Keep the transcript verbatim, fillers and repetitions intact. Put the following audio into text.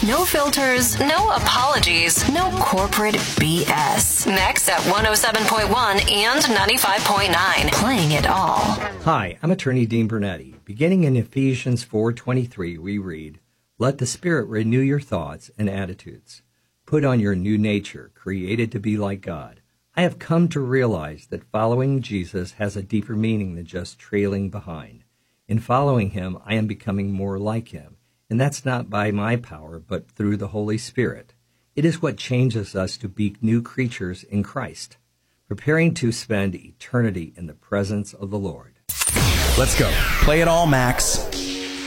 No filters, no apologies, no corporate B S. Next at one oh seven point one and ninety-five point nine. Playing it all. Hi, I'm attorney Dean Bernetti. Beginning in Ephesians four twenty-three, we read, "Let the Spirit renew your thoughts and attitudes. Put on your new nature, created to be like God." I have come to realize that following Jesus has a deeper meaning than just trailing behind. In following him, I am becoming more like him, and that's not by my power, but through the Holy Spirit. It is what changes us to be new creatures in Christ, preparing to spend eternity in the presence of the Lord. Let's go. Play it all, Max.